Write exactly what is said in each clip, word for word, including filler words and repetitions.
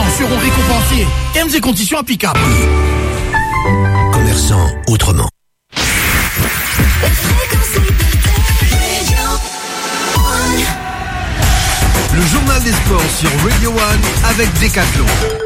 commerçants seront récompensés. Termes et conditions applicables. Commerçants autrement. Le journal des sports sur Radio One avec Decathlon.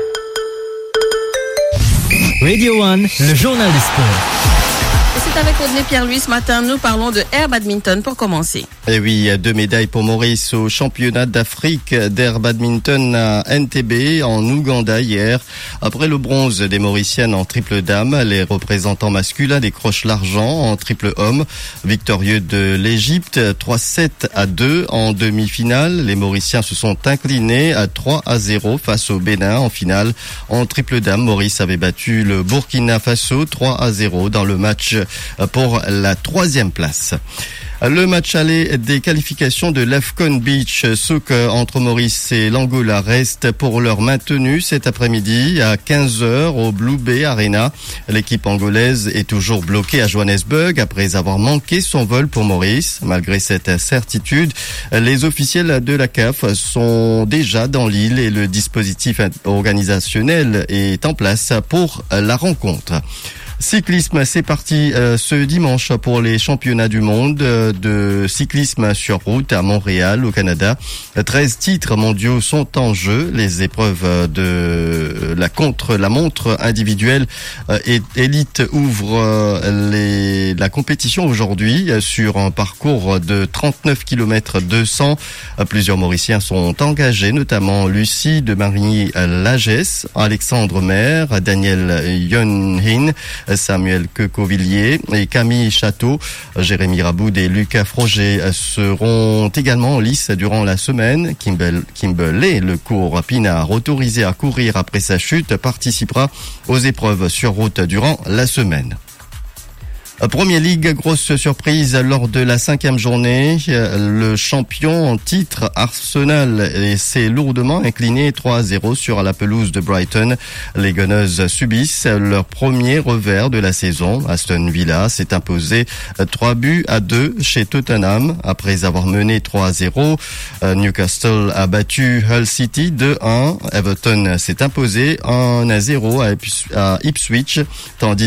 Radio One, le journal des sports. C'est avec Audrey Pierre-Louis ce matin, nous parlons de air badminton pour commencer. Et oui, deux médailles pour Maurice au championnat d'Afrique d'air badminton à N T B en Ouganda hier. Après le bronze des Mauriciennes en triple dame, les représentants masculins décrochent l'argent en triple homme. Victorieux de l'Égypte, trois sept à deux en demi-finale. Les Mauriciens se sont inclinés à trois à zéro face au Bénin en finale. En triple dame, Maurice avait battu le Burkina Faso trois à zéro dans le match pour la troisième place. Le match aller des qualifications de l'Afcon Beach Soccer entre Maurice et l'Angola reste pour l'heure maintenu cet après-midi à quinze heures au Blue Bay Arena. L'équipe angolaise est toujours bloquée à Johannesburg après avoir manqué son vol pour Maurice. Malgré cette certitude, les officiels de la C A F sont déjà dans l'île et le dispositif organisationnel est en place pour la rencontre. Cyclisme, c'est parti euh, ce dimanche pour les championnats du monde euh, de cyclisme sur route à Montréal, au Canada. treize titres mondiaux sont en jeu. Les épreuves de la contre-la-montre individuelle euh, et élite ouvrent euh, les, la compétition aujourd'hui euh, sur un parcours de trente-neuf kilomètres deux cents. Euh, plusieurs Mauriciens sont engagés, notamment Lucie de Marigny-Lagesse, Alexandre Maire, Daniel Yonhin, Samuel Quecovillier et Camille Château. Jérémy Raboud et Lucas Froger seront également en lice durant la semaine. Kimball, Kimberley, le cours Pinard, autorisé à courir après sa chute, participera aux épreuves sur route durant la semaine. Premier League, grosse surprise lors de la cinquième journée. Le champion en titre, Arsenal, s'est lourdement incliné trois à zéro sur la pelouse de Brighton. Les Gunners subissent leur premier revers de la saison. Aston Villa s'est imposé trois buts à deux chez Tottenham. Après avoir mené trois à zéro, Newcastle a battu Hull City deux à un. Everton s'est imposé un à zéro à Ipswich, tandis